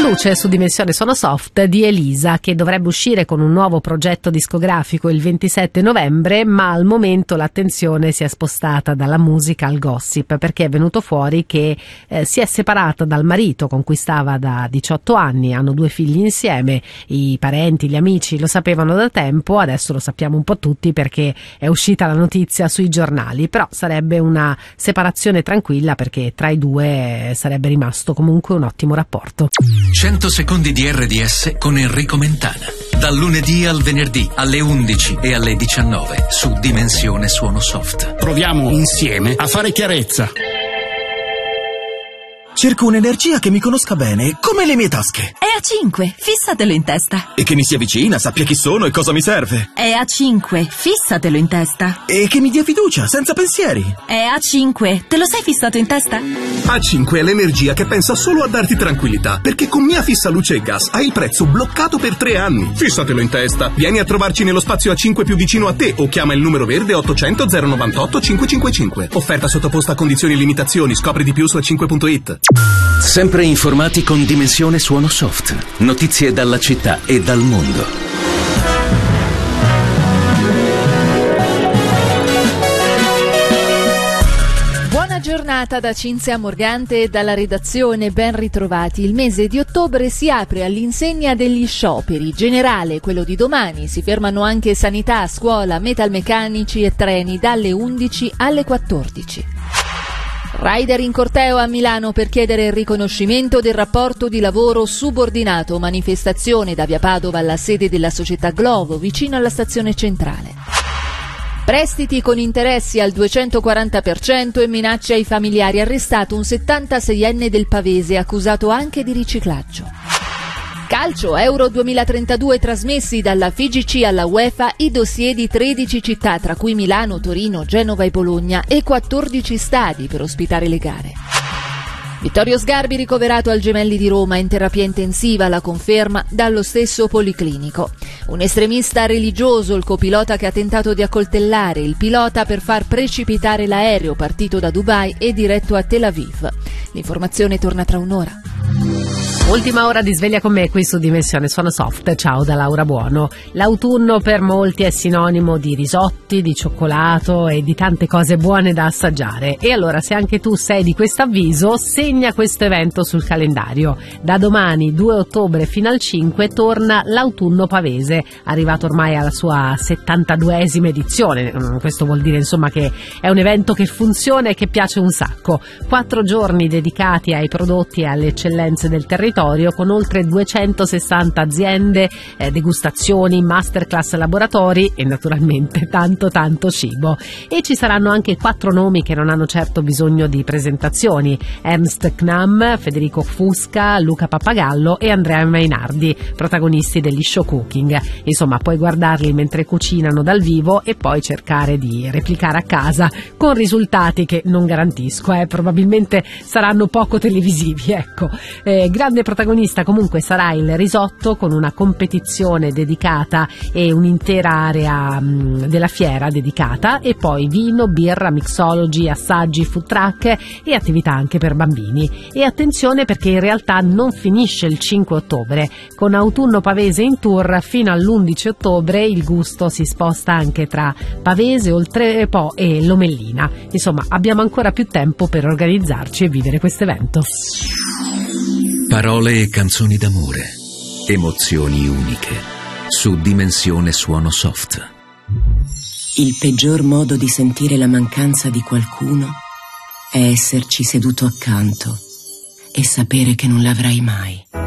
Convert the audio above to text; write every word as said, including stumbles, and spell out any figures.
luce su Dimensione Suono Soft di Elisa, che dovrebbe uscire con un nuovo progetto discografico il ventisette novembre, ma al momento l'attenzione si è spostata dalla musica al gossip, perché è venuto fuori che eh, si è separata dal marito con cui stava da diciotto anni, hanno due figli insieme, i parenti, gli amici lo sapevano da tempo, adesso lo sappiamo un po' tutti perché è uscita la notizia sui giornali, però sarebbe una separazione tranquilla perché tra i due sarebbe rimasto comunque un ottimo rapporto. cento secondi di R D S con Enrico Mentana. Dal lunedì al venerdì alle undici e alle diciannove su Dimensione Suono Soft. Proviamo insieme a fare chiarezza. Cerco un'energia che mi conosca bene, come le mie tasche. È A cinque, fissatelo in testa. E che mi sia vicina, sappia chi sono e cosa mi serve. È A cinque, fissatelo in testa. E che mi dia fiducia, senza pensieri. È A cinque, te lo sei fissato in testa? A cinque è l'energia che pensa solo a darti tranquillità, perché con Mia Fissa Luce e Gas hai il prezzo bloccato per tre anni. Fissatelo in testa. Vieni a trovarci nello spazio A cinque più vicino a te o chiama il numero verde ottocento zero novantotto cinquecentocinquantacinque. Offerta sottoposta a condizioni e limitazioni. Scopri di più su a cinque punto it. Sempre informati con Dimensione Suono Soft. Notizie dalla città e dal mondo. Buona giornata da Cinzia Morgante e dalla redazione, ben ritrovati. Il mese di ottobre si apre all'insegna degli scioperi. Generale, quello di domani, si fermano anche sanità, scuola, metalmeccanici e treni dalle undici alle quattordici. Rider in corteo a Milano per chiedere il riconoscimento del rapporto di lavoro subordinato, manifestazione da via Padova alla sede della società Glovo, vicino alla stazione centrale. Prestiti con interessi al duecentoquaranta per cento e minacce ai familiari, arrestato un settantaseienne del Pavese, accusato anche di riciclaggio. Calcio, Euro duemilatrentadue trasmessi dalla F I G C alla UEFA i dossier di tredici città, tra cui Milano, Torino, Genova e Bologna, e quattordici stadi per ospitare le gare. Vittorio Sgarbi ricoverato al Gemelli di Roma in terapia intensiva, la conferma dallo stesso policlinico. Un estremista religioso, il copilota che ha tentato di accoltellare il pilota per far precipitare l'aereo partito da Dubai e diretto a Tel Aviv. L'informazione torna tra un'ora. Ultima ora di sveglia con me qui su Dimensione Suono Soft. Ciao da Laura Buono. L'autunno per molti è sinonimo di risotti, di cioccolato e di tante cose buone da assaggiare. E allora, se anche tu sei di questo avviso, segna questo evento sul calendario. Da domani, due ottobre fino al cinque, torna l'autunno pavese, arrivato ormai alla sua settantaduesima edizione. Questo vuol dire insomma che è un evento che funziona e che piace un sacco. Quattro giorni dedicati ai prodotti e alle eccellenze del territorio, con oltre duecentosessanta aziende, eh, degustazioni, masterclass, laboratori e naturalmente tanto tanto cibo. E ci saranno anche quattro nomi che non hanno certo bisogno di presentazioni: Ernst Knam, Federico Fusca, Luca Pappagallo e Andrea Mainardi, protagonisti degli show cooking. Insomma, puoi guardarli mentre cucinano dal vivo e poi cercare di replicare a casa, con risultati che non garantisco, eh, probabilmente saranno poco televisivi, ecco. Eh, grande protagonista comunque sarà il risotto, con una competizione dedicata e un'intera area mh, della fiera dedicata, e poi vino, birra, mixology, assaggi, food truck e attività anche per bambini. E attenzione, perché in realtà non finisce il cinque ottobre. Con Autunno Pavese in tour fino all'undici ottobre il gusto si sposta anche tra Pavese, Oltrepo e Lomellina. Insomma, abbiamo ancora più tempo per organizzarci e vivere questo evento. Parole e canzoni d'amore, emozioni uniche, su Dimensione Suono Soft. Il peggior modo di sentire la mancanza di qualcuno è esserci seduto accanto e sapere che non l'avrai mai.